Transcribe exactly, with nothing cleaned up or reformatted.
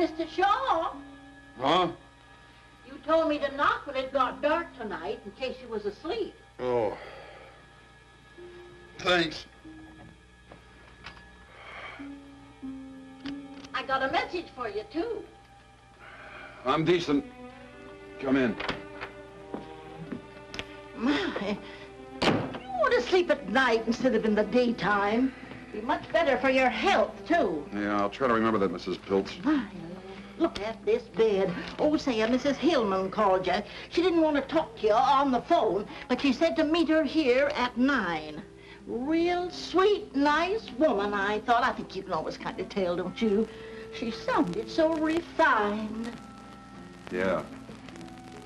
Mister Shaw. Huh? You told me to knock when it got dark tonight in case you was asleep. Oh. Thanks. I got a message for you, too. I'm decent. Come in. My, you want to sleep at night instead of in the daytime. Be much better for your health, too. Yeah, I'll try to remember that, Missus Pilts. My, look at this bed. Oh, say, uh, Missus Hillman called you. She didn't want to talk to you on the phone, but she said to meet her here at nine. Real sweet, nice woman, I thought. I think you can always kind of tell, don't you? She sounded so refined. Yeah.